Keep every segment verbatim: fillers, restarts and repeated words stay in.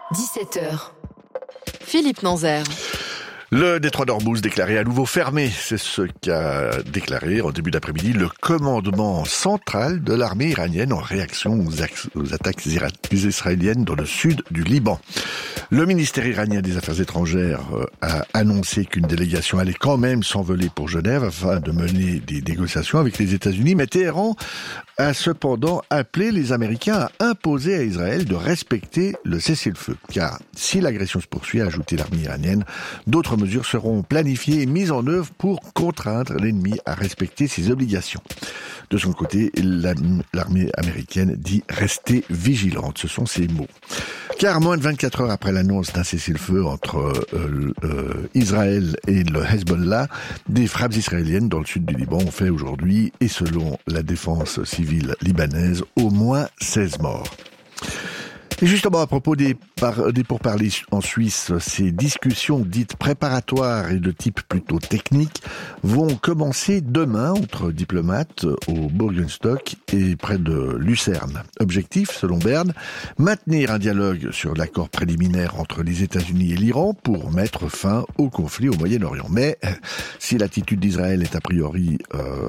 dix-sept heures. Philippe Nanzer. Le détroit d'Ormuz déclaré à nouveau fermé, c'est ce qu'a déclaré en début d'après-midi le commandement central de l'armée iranienne en réaction aux, aux attaques israéliennes dans le sud du Liban. Le ministère iranien des Affaires étrangères a annoncé qu'une délégation allait quand même s'envoler pour Genève afin de mener des négociations avec les États-Unis, mais Téhéran a cependant appelé les Américains à imposer à Israël de respecter le cessez-le-feu. Car si l'agression se poursuit, a ajouté l'armée iranienne, d'autres mesures seront planifiées et mises en œuvre pour contraindre l'ennemi à respecter ses obligations. De son côté, l'armée américaine dit rester vigilante. Ce sont ses mots. Car moins de vingt-quatre heures après l'annonce d'un cessez-le-feu entre euh, euh, Israël et le Hezbollah, des frappes israéliennes dans le sud du Liban ont fait aujourd'hui, et selon la défense civile libanaise, au moins seize morts. Et justement, à propos des, par, des pourparlers en Suisse, ces discussions dites préparatoires et de type plutôt technique vont commencer demain entre diplomates au Burgenstock et près de Lucerne. Objectif, selon Berne, maintenir un dialogue sur l'accord préliminaire entre les États-Unis et l'Iran pour mettre fin au conflit au Moyen-Orient. Mais si l'attitude d'Israël est a priori euh,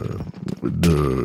de,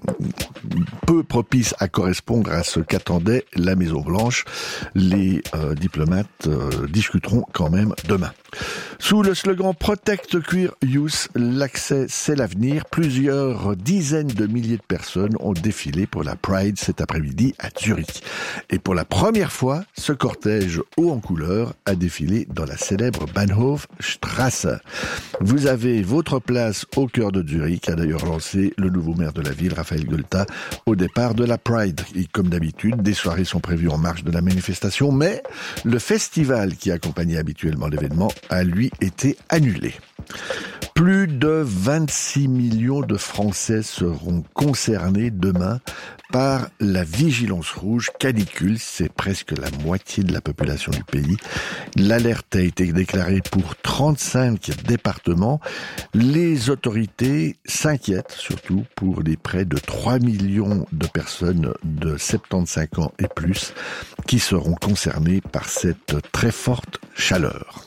peu propice à correspondre à ce qu'attendait la Maison-Blanche, les euh, diplomates euh, discuteront quand même demain. Sous le slogan Protect Queer Youth, l'accès c'est l'avenir, plusieurs dizaines de milliers de personnes ont défilé pour la Pride cet après-midi à Zurich. Et pour la première fois, ce cortège haut en couleur a défilé dans la célèbre Bahnhofstrasse. Vous avez votre place au cœur de Zurich, a d'ailleurs lancé le nouveau maire de la ville, Raphaël Gölta, au départ de la Pride. Et comme d'habitude, des soirées sont prévues en marge de la manifestation, mais le festival qui accompagnait habituellement l'événement a lui été annulé. Plus de vingt-six millions de Français seront concernés demain par la vigilance rouge canicule. C'est presque la moitié de la population du pays. L'alerte a été déclarée pour trente-cinq départements. Les autorités s'inquiètent surtout pour les près de trois millions de personnes de soixante-quinze ans et plus qui seront concernées par cette très forte chaleur.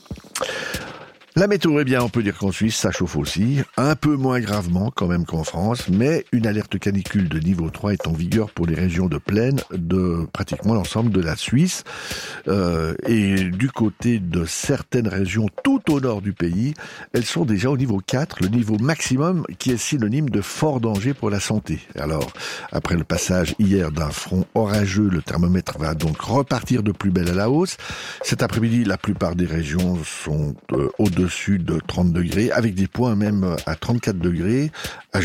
La météo, eh bien, on peut dire qu'en Suisse, ça chauffe aussi, un peu moins gravement quand même qu'en France, mais une alerte canicule de niveau trois est en vigueur pour les régions de plaine de pratiquement l'ensemble de la Suisse. Euh, et du côté de certaines régions tout au nord du pays, elles sont déjà au niveau quatre, le niveau maximum qui est synonyme de fort danger pour la santé. Alors, après le passage hier d'un front orageux, le thermomètre va donc repartir de plus belle à la hausse. Cet après-midi, la plupart des régions sont euh, au-dessus de trente degrés, avec des points même à trente-quatre degrés.